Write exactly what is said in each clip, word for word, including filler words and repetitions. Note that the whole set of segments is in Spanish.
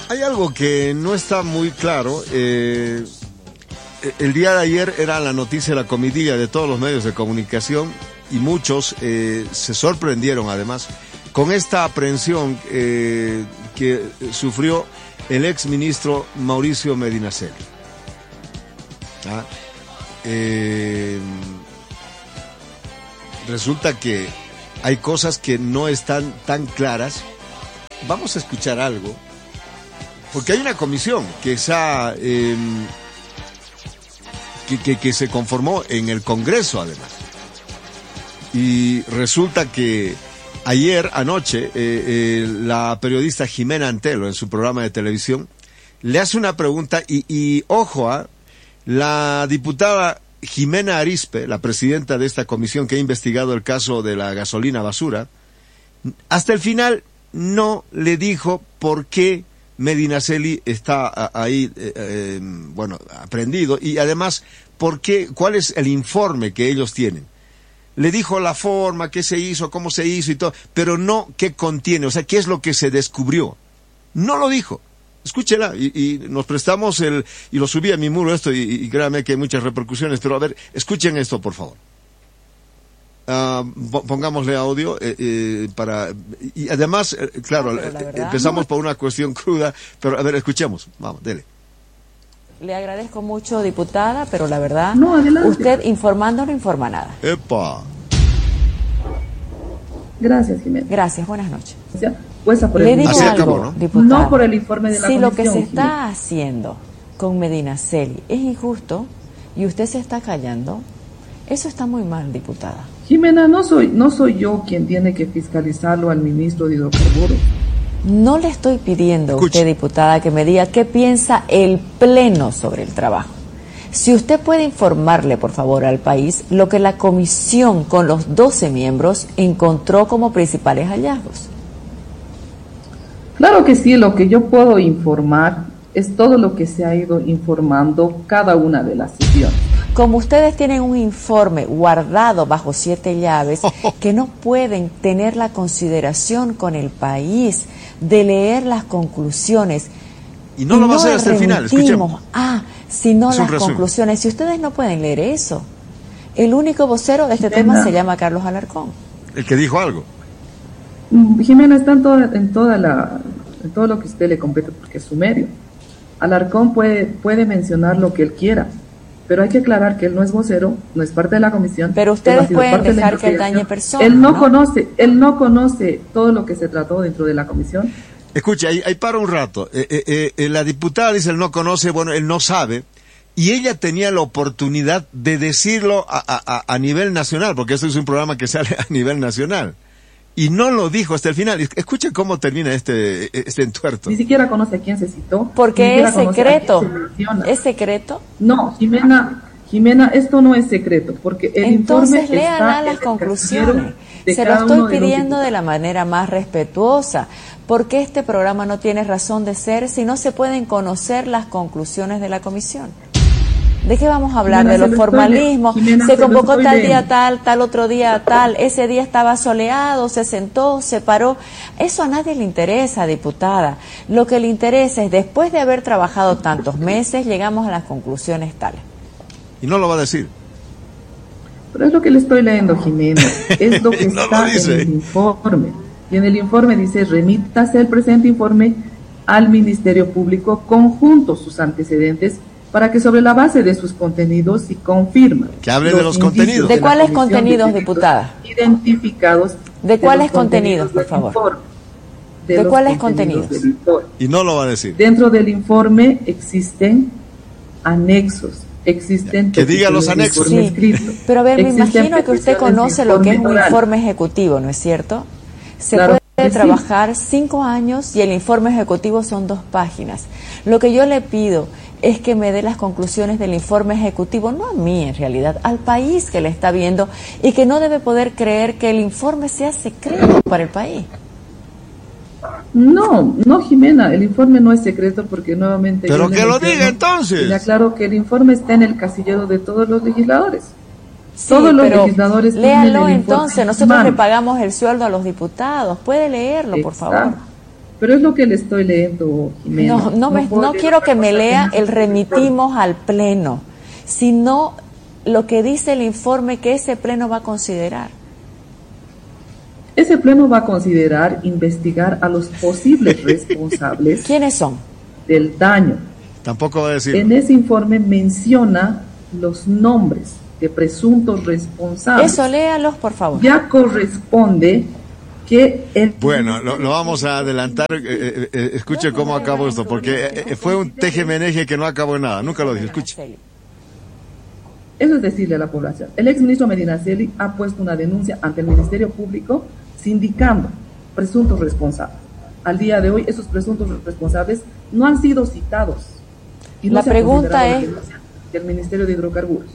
Hay algo que no está muy claro. Eh, el día de ayer era la noticia, la comidilla de todos los medios de comunicación, y muchos eh, se sorprendieron además con esta aprehensión eh, que sufrió el ex ministro Mauricio Medinaceli. ¿Ah? Eh, resulta que hay cosas que no están tan claras. Vamos a escuchar algo, porque hay una comisión que, esa, eh, que, que, que se conformó en el Congreso además, y resulta que ayer anoche eh, eh, la periodista Jimena Antelo en su programa de televisión le hace una pregunta y, y ojo, ¿eh? La diputada Jimena Arizpe, la presidenta de esta comisión que ha investigado el caso de la gasolina basura, hasta el final no le dijo por qué Medinaceli está ahí, eh, eh, bueno, aprendido, y además, por qué, cuál es el informe que ellos tienen. Le dijo la forma, qué se hizo, cómo se hizo y todo, pero no qué contiene, o sea, qué es lo que se descubrió. No lo dijo. Escúchela, y, y nos prestamos el, y lo subí a mi muro esto, y, y créame que hay muchas repercusiones, pero a ver, escuchen esto, por favor. Uh, pongámosle audio eh, eh, para, y además, eh, claro, no, verdad, empezamos no. por una cuestión cruda, pero a ver, escuchemos, vamos, dele. Le agradezco mucho, diputada, pero la verdad, no, usted informando no informa nada. ¡Epa! Gracias, Jimena. Gracias, buenas noches. Pues por Le digo algo, acabó, ¿no? Diputada. No por el informe de la si comisión. Lo que se Jimena. está haciendo con Medinaceli es injusto y usted se está callando, eso está muy mal, diputada. Jimena, no soy, no soy yo quien tiene que fiscalizarlo al ministro de Hidrocarburos. No le estoy pidiendo a usted, diputada, que me diga qué piensa el Pleno sobre el trabajo. Si usted puede informarle, por favor, al país lo que la comisión con los doce miembros encontró como principales hallazgos. Claro que sí, lo que yo puedo informar es todo lo que se ha ido informando cada una de las sesiones. Como ustedes tienen un informe guardado bajo siete llaves, que no pueden tener la consideración con el país de leer las conclusiones. Y no y lo va a hacer hasta el final, escuchemos. Ah, sino las conclusiones. Si ustedes no pueden leer eso, el único vocero de este Jimena. tema se llama Carlos Alarcón. El que dijo algo. Jimena está en, toda, en, toda la, en todo lo que usted le compete porque es sumerio. Alarcón puede, puede mencionar lo que él quiera, pero hay que aclarar que él no es vocero, no es parte de la comisión. Pero ustedes pueden dejar que él dañe personas. Él no, ¿no? conoce, él no conoce todo lo que se trató dentro de la comisión. Escuche, ahí, ahí para un rato. Eh, eh, eh, la diputada dice él no conoce, bueno, él no sabe, y ella tenía la oportunidad de decirlo a, a, a nivel nacional, porque esto es un programa que sale a nivel nacional. Y no lo dijo hasta el final. Escuchen cómo termina este, este entuerto. Ni siquiera conoce a quién se citó. Porque es secreto. ¿Es secreto? No, Jimena, Jimena, esto no es secreto, porque el Entonces informe lean está las conclusiones. Se lo uno estoy pidiendo de, de la manera más respetuosa, porque este programa no tiene razón de ser si no se pueden conocer las conclusiones de la comisión. ¿De qué vamos a hablar? Jimena, de los formalismos. Jimena, se convocó tal viendo. día tal, tal otro día tal, ese día estaba soleado, se sentó, se paró. Eso a nadie le interesa, diputada. Lo que le interesa es, después de haber trabajado tantos meses, llegamos a las conclusiones tales. Y no lo va a decir. Pero es lo que le estoy leyendo, Jimena. Es lo que no está lo en el informe. Y en el informe dice, remítase el presente informe al Ministerio Público conjunto sus antecedentes, para que sobre la base de sus contenidos y confirma. Que hable de los contenidos. ¿De cuáles contenidos, diputada? Identificados. ¿De cuáles contenidos, por favor? ¿De cuáles contenidos? Y no lo va a decir. Dentro del informe existen anexos, existen... Que diga los anexos. Sí, pero a ver, me imagino que usted conoce lo que es un informe ejecutivo, ¿no es cierto? Se puede trabajar cinco años y el informe ejecutivo son dos páginas. Lo que yo le pido es que me dé las conclusiones del informe ejecutivo, no a mí en realidad, al país que le está viendo y que no debe poder creer que el informe sea secreto para el país. No, no, Jimena, el informe no es secreto porque nuevamente... Pero que lo diga entonces. Le aclaro que el informe está en el casillero de todos los legisladores. Sí, todos los pero legisladores léalo entonces, nosotros le pagamos el sueldo a los diputados, puede leerlo, por Exacto. favor. Pero es lo que le estoy leyendo, Jimena. No, no, me, no, no quiero que me lea el remitimos al Pleno, sino lo que dice el informe que ese Pleno va a considerar. Ese Pleno va a considerar investigar a los posibles responsables. ¿Quiénes son? Del daño. Tampoco va a decir. En ese informe menciona los nombres de presuntos responsables. Eso, léalos, por favor. Ya corresponde que el... Bueno, lo, lo vamos a adelantar. Eh, eh, escuche cómo acabó esto, porque eh, fue un teje-meneje que no acabó en nada. Nunca lo dije. Escuche. Eso es decirle a la población. El exministro Medinaceli ha puesto una denuncia ante el Ministerio Público sindicando presuntos responsables. Al día de hoy, esos presuntos responsables no han sido citados. Y no la se pregunta es... del Ministerio de Hidrocarburos.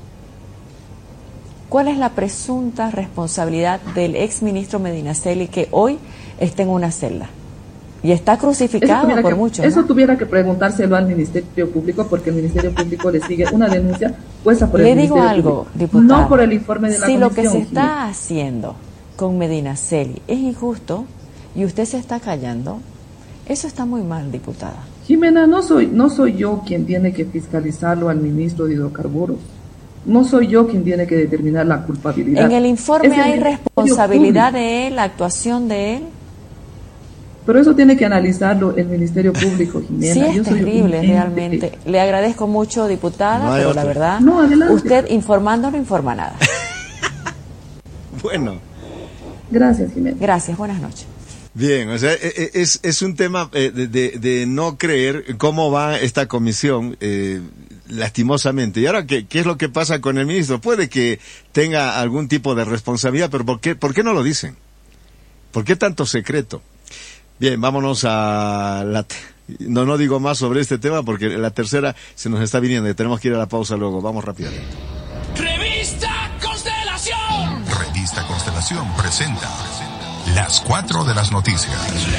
¿Cuál es la presunta responsabilidad del exministro Medinaceli que hoy está en una celda? Y está crucificado por que, muchos. Eso ¿no? tuviera que preguntárselo al Ministerio Público, porque el Ministerio Público le sigue una denuncia puesta por le el digo Ministerio algo, Público, diputada. no por el informe de la si comisión. Si lo que se está Jimena. haciendo con Medinaceli es injusto y usted se está callando, eso está muy mal, diputada. Jimena, no soy, no soy yo quien tiene que fiscalizarlo al ministro de Hidrocarburos. No soy yo quien tiene que determinar la culpabilidad. En el informe el hay responsabilidad de él, la actuación de él. Pero eso tiene que analizarlo el Ministerio Público, Jimena. Sí, es yo soy terrible, urgente. realmente. Le agradezco mucho, diputada, no pero otro. la verdad, no, usted informando no informa nada. Bueno. Gracias, Jimena. Gracias, buenas noches. Bien, o sea, es, es un tema de, de, de no creer cómo va esta comisión, eh, lastimosamente. Y ahora, ¿qué, ¿qué es lo que pasa con el ministro? Puede que tenga algún tipo de responsabilidad, pero ¿por qué, por qué no lo dicen? ¿Por qué tanto secreto? Bien, vámonos a la... No, no digo más sobre este tema porque la tercera se nos está viniendo y tenemos que ir a la pausa luego. Vamos rápidamente. Revista Constelación. Revista Constelación presenta Las cuatro de las noticias.